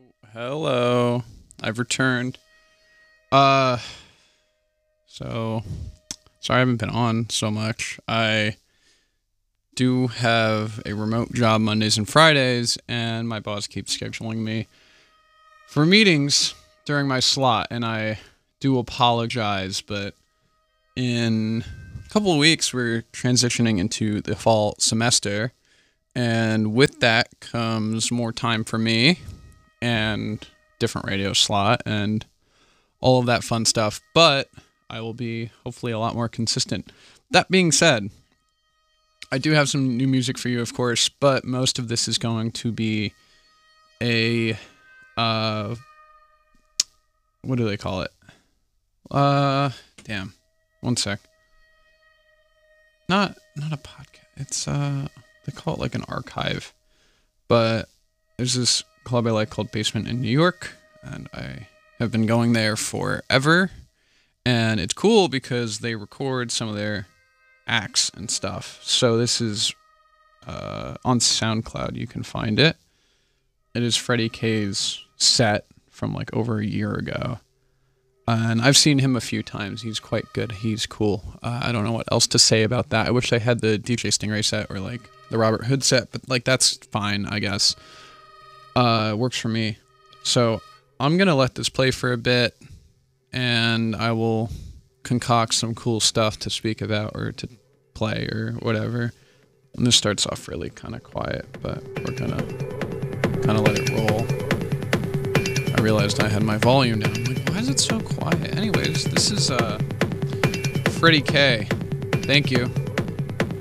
Hello. I've returned. Uh, so sorry I haven't been on so much. I do have a remote job Mondays and Fridays, and my boss keeps scheduling me for meetings during my slot, and I do apologize, but in a couple of weeks we're transitioning into the fall semester, and with that comes more time for me and different radio slot and all of that fun stuff, but I will be hopefully a lot more consistent. That being said, I do have some new music for you, of course, but most of this is going to be a, what do they call it? Damn. One sec. Not a podcast. It's, they call it like an archive, but there's this club I like called Basement in New York, and I have been going there forever, and it's cool because they record some of their acts and stuff. So this is on SoundCloud. You can find it. It is Freddie K's set from like over a year ago, and I've seen him a few times. He's quite good. He's cool. I don't know what else to say about that. I wish I had the DJ Stingray set or like the Robert Hood set, but like that's fine, I guess. It works for me. So I'm gonna let this play for a bit, and I will concoct some cool stuff to speak about or to play or whatever. And this starts off really kind of quiet, but we're gonna kind of let it roll. I realized I had my volume down. I'm like, why is it so quiet? Anyways, this is Freddie K. Thank you.